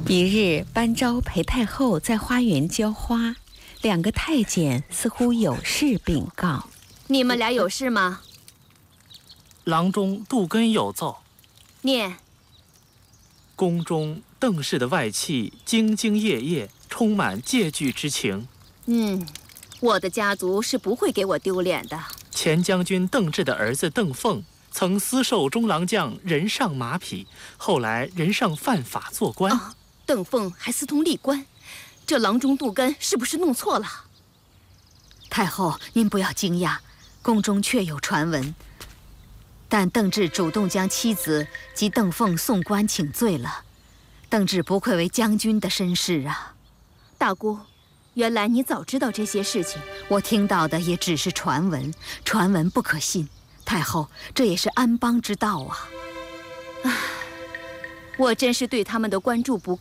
一日，班昭陪太后在花园浇花，两个太监似乎有事禀告。 你们俩有事吗？ 郎中杜根有奏。 念。 宫中邓氏的外戚兢兢业业，充满戒惧之情。 我的家族是不会给我丢脸的。 前将军邓志的儿子邓凤曾私授中郎将人上马匹，后来人上犯法做官。 邓凤还私通吏官，这郎中杜根是不是弄错了？ 太后，您不要惊讶，宫中确有传闻，但邓志主动将妻子及邓凤送官请罪了。邓志不愧为将军的身世啊！ 大姑，原来你早知道这些事情。 我听到的也只是传闻，传闻不可信。太后，这也是安邦之道啊！ 我真是对他们的关注不够。